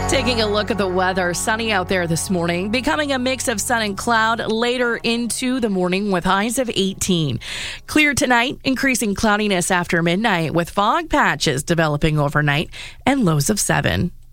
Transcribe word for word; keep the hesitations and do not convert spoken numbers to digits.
Taking a look at the weather, sunny out there this morning, becoming a mix of sun and cloud later into the morning with highs of eighteen. Clear tonight, increasing cloudiness after midnight with fog patches developing overnight and lows of seven.